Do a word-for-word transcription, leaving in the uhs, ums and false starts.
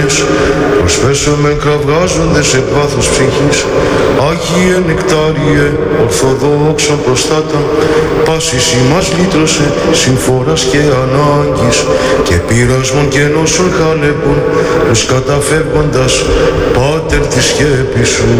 ευχής, προσφέσομεν κραυγάζοντες εκ βάθους ψυχής. Άγιε νεκτάριε, ορθοδόξον προστάτα, πάσης ημάς λύτρωσε, συμφοράς και ανάγκης, και πειρασμών και νόσων χαλέπων, τους καταφεύγοντας, Πάτερ της σκέπης σου.